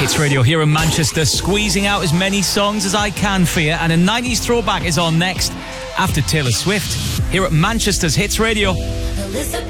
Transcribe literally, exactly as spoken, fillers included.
Hits Radio here in Manchester, squeezing out as many songs as I can for you. And a nineties throwback is on next after Taylor Swift here at Manchester's Hits Radio. Elizabeth.